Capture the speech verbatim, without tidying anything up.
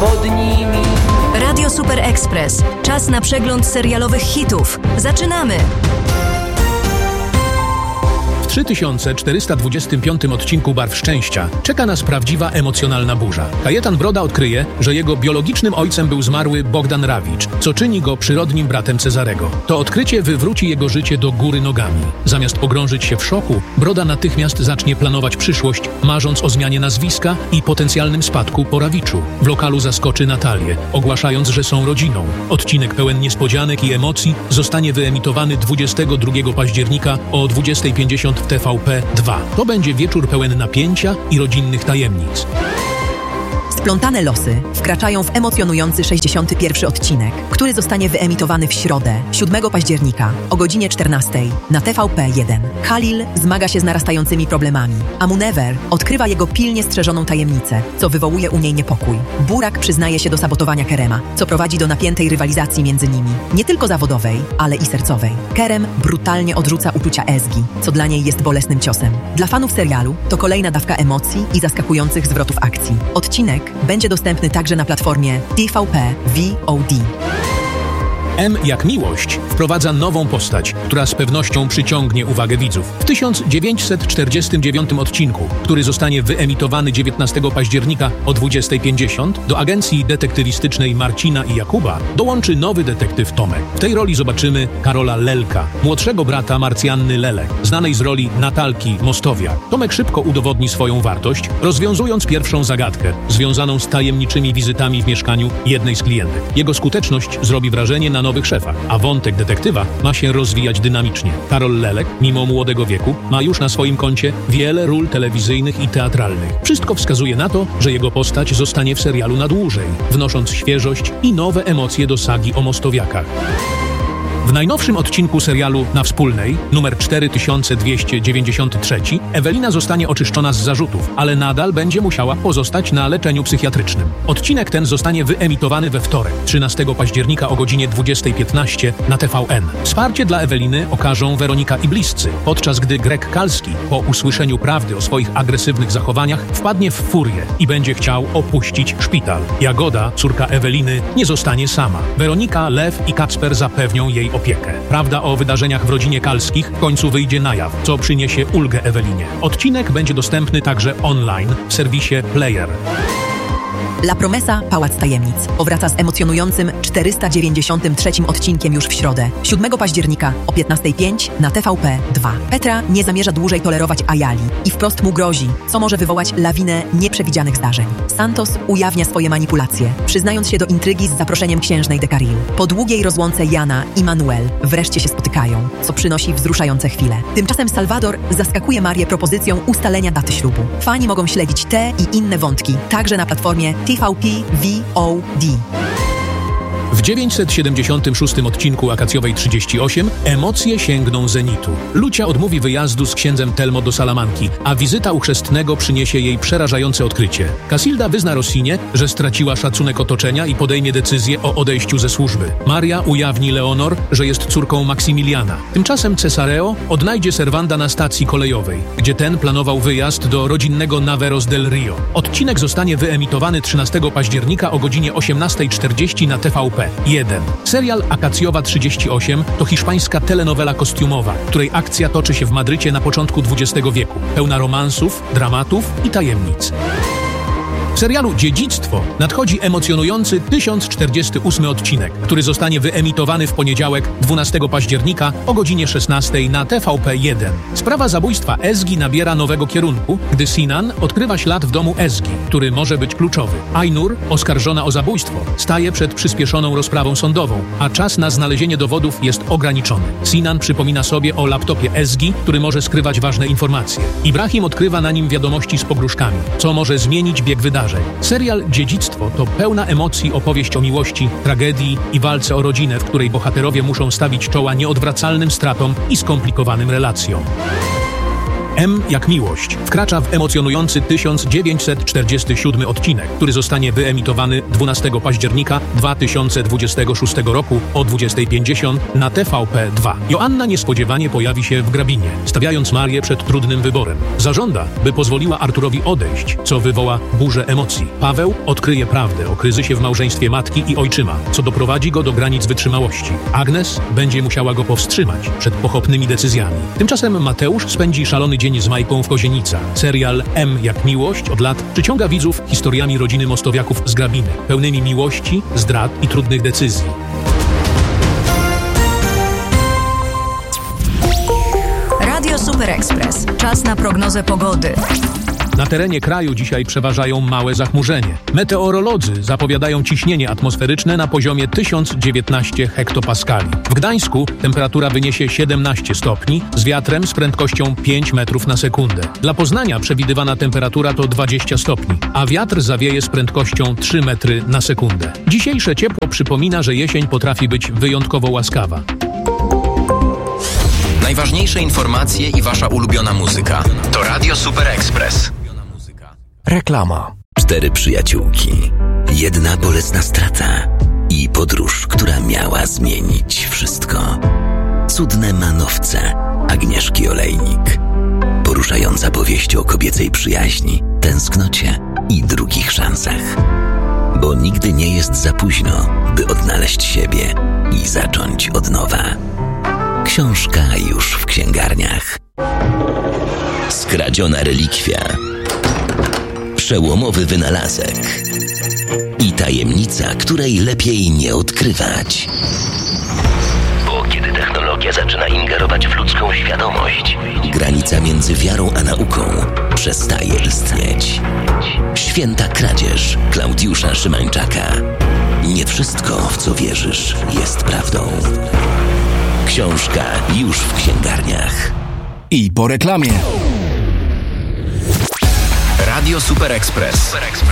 pod nimi. Radio Super Express. Czas na przegląd serialowych hitów. Zaczynamy! W trzy tysiące czterysta dwudziestym piątym odcinku Barw Szczęścia czeka nas prawdziwa emocjonalna burza. Kajetan Broda odkryje, że jego biologicznym ojcem był zmarły Bogdan Rawicz, co czyni go przyrodnim bratem Cezarego. To odkrycie wywróci jego życie do góry nogami. Zamiast pogrążyć się w szoku, Broda natychmiast zacznie planować przyszłość, marząc o zmianie nazwiska i potencjalnym spadku po Rawiczu. W lokalu zaskoczy Natalię, ogłaszając, że są rodziną. Odcinek pełen niespodzianek i emocji zostanie wyemitowany dwudziestego drugiego października o dwudziestej pięćdziesiąt w T V P dwa. To będzie wieczór pełen napięcia i rodzinnych tajemnic. Splątane losy wkraczają w emocjonujący sześćdziesiąty pierwszy odcinek, który zostanie wyemitowany w środę, siódmego października o godzinie czternastej na T V P jeden. Halil zmaga się z narastającymi problemami, a Munever odkrywa jego pilnie strzeżoną tajemnicę, co wywołuje u niej niepokój. Burak przyznaje się do sabotowania Kerema, co prowadzi do napiętej rywalizacji między nimi, nie tylko zawodowej, ale i sercowej. Kerem brutalnie odrzuca uczucia Ezgi, co dla niej jest bolesnym ciosem. Dla fanów serialu to kolejna dawka emocji i zaskakujących zwrotów akcji. Odcinek będzie dostępny także na platformie T V P V O D. M jak miłość wprowadza nową postać, która z pewnością przyciągnie uwagę widzów. W tysiąc dziewięćset czterdziestym dziewiątym odcinku, który zostanie wyemitowany dziewiętnastego października o dwudziestej pięćdziesiąt, do agencji detektywistycznej Marcina i Jakuba dołączy nowy detektyw Tomek. W tej roli zobaczymy Karola Lelka, młodszego brata Marcjanny Lelek, znanej z roli Natalki Mostowiak. Tomek szybko udowodni swoją wartość, rozwiązując pierwszą zagadkę, związaną z tajemniczymi wizytami w mieszkaniu jednej z klientek. Jego skuteczność zrobi wrażenie na nowych szefach, a wątek detektywa ma się rozwijać dynamicznie. Karol Lelek, mimo młodego wieku, ma już na swoim koncie wiele ról telewizyjnych i teatralnych. Wszystko wskazuje na to, że jego postać zostanie w serialu na dłużej, wnosząc świeżość i nowe emocje do sagi o Mostowiakach. W najnowszym odcinku serialu Na Wspólnej, numer cztery tysiące dwieście dziewięćdziesiąty trzeci, Ewelina zostanie oczyszczona z zarzutów, ale nadal będzie musiała pozostać na leczeniu psychiatrycznym. Odcinek ten zostanie wyemitowany we wtorek, trzynastego października o godzinie dwudziestej piętnaście na T V N. Wsparcie dla Eweliny okażą Weronika i bliscy, podczas gdy Greg Kalski, po usłyszeniu prawdy o swoich agresywnych zachowaniach, wpadnie w furię i będzie chciał opuścić szpital. Jagoda, córka Eweliny, nie zostanie sama. Weronika, Lew i Kacper zapewnią jej opiekę. Prawda o wydarzeniach w rodzinie Kalskich w końcu wyjdzie na jaw, co przyniesie ulgę Ewelinie. Odcinek będzie dostępny także online w serwisie Player. La Promesa – Pałac Tajemnic powraca z emocjonującym czterysta dziewięćdziesiątym trzecim odcinkiem już w środę, siódmego października o piętnastej pięć na T V P dwa. Petra nie zamierza dłużej tolerować Ayali i wprost mu grozi, co może wywołać lawinę nieprzewidzianych zdarzeń. Santos ujawnia swoje manipulacje, przyznając się do intrygi z zaproszeniem księżnej de Carril. Po długiej rozłące Jana i Manuel wreszcie się spotykają, co przynosi wzruszające chwile. Tymczasem Salvador zaskakuje Marię propozycją ustalenia daty ślubu. Fani mogą śledzić te i inne wątki, także na platformie T V P V O D. W dziewięćset siedemdziesiątym szóstym odcinku Akacjowej trzydzieści osiem emocje sięgną zenitu. Lucia odmówi wyjazdu z księdzem Telmo do Salamanki, a wizyta u chrzestnego przyniesie jej przerażające odkrycie. Casilda wyzna Rossinie, że straciła szacunek otoczenia i podejmie decyzję o odejściu ze służby. Maria ujawni Leonor, że jest córką Maksymiliana. Tymczasem Cesareo odnajdzie Servanda na stacji kolejowej, gdzie ten planował wyjazd do rodzinnego Naveros del Rio. Odcinek zostanie wyemitowany trzynastego października o godzinie osiemnastej czterdzieści na T V P jeden. Serial Akacjowa trzydzieści osiem to hiszpańska telenowela kostiumowa, której akcja toczy się w Madrycie na początku dwudziestego wieku, pełna romansów, dramatów i tajemnic. W serialu Dziedzictwo nadchodzi emocjonujący tysiąc czterdziesty ósmy odcinek, który zostanie wyemitowany w poniedziałek dwunastego października o godzinie szesnastej na T V P jeden. Sprawa zabójstwa Ezgi nabiera nowego kierunku, gdy Sinan odkrywa ślad w domu Ezgi, który może być kluczowy. Ainur, oskarżona o zabójstwo, staje przed przyspieszoną rozprawą sądową, a czas na znalezienie dowodów jest ograniczony. Sinan przypomina sobie o laptopie Ezgi, który może skrywać ważne informacje. Ibrahim odkrywa na nim wiadomości z pogróżkami, co może zmienić bieg wydarzeń. Serial Dziedzictwo to pełna emocji opowieść o miłości, tragedii i walce o rodzinę, w której bohaterowie muszą stawić czoła nieodwracalnym stratom i skomplikowanym relacjom. M jak miłość wkracza w emocjonujący tysiąc dziewięćset czterdziesty siódmy odcinek, który zostanie wyemitowany dwunastego października dwa tysiące dwudziestego szóstego roku o dwudziestej pięćdziesiąt na T V P dwa. Joanna niespodziewanie pojawi się w Grabinie, stawiając Marię przed trudnym wyborem. Zażąda, by pozwoliła Arturowi odejść, co wywoła burzę emocji. Paweł odkryje prawdę o kryzysie w małżeństwie matki i ojczyma, co doprowadzi go do granic wytrzymałości. Agnes będzie musiała go powstrzymać przed pochopnymi decyzjami. Tymczasem Mateusz spędzi szalony dzień z Majką w Kozienica. Serial M jak miłość od lat przyciąga widzów historiami rodziny Mostowiaków z Grabiny, pełnymi miłości, zdrad i trudnych decyzji. Radio Super Express. Czas na prognozę pogody. Na terenie kraju dzisiaj przeważają małe zachmurzenie. Meteorolodzy zapowiadają ciśnienie atmosferyczne na poziomie tysiąc dziewiętnaście hektopaskali. W Gdańsku temperatura wyniesie siedemnaście stopni z wiatrem z prędkością pięć metrów na sekundę. Dla Poznania przewidywana temperatura to dwadzieścia stopni, a wiatr zawieje z prędkością trzy metry na sekundę. Dzisiejsze ciepło przypomina, że jesień potrafi być wyjątkowo łaskawa. Najważniejsze informacje i wasza ulubiona muzyka to Radio Super Express. Reklama. Cztery przyjaciółki, jedna bolesna strata i podróż, która miała zmienić wszystko. Cudne manowce Agnieszki Olejnik. Poruszająca powieść o kobiecej przyjaźni, tęsknocie i drugich szansach. Bo nigdy nie jest za późno, by odnaleźć siebie i zacząć od nowa. Książka już w księgarniach. Skradziona relikwia. Przełomowy wynalazek. I tajemnica, której lepiej nie odkrywać. Bo kiedy technologia zaczyna ingerować w ludzką świadomość, granica między wiarą a nauką przestaje istnieć. Święta kradzież Klaudiusza Szymańczaka. Nie wszystko, w co wierzysz, jest prawdą. Książka już w księgarniach. I po reklamie. Radio Super Express.